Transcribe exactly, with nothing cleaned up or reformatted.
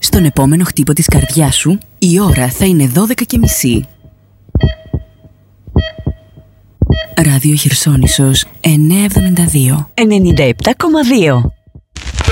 Στον επόμενο χτύπο της καρδιάς σου, η ώρα θα είναι δώδεκα και μισή. Ράδιο Χερσόνησος εννιακόσια εβδομήντα δύο ενενήντα επτά κόμμα δύο.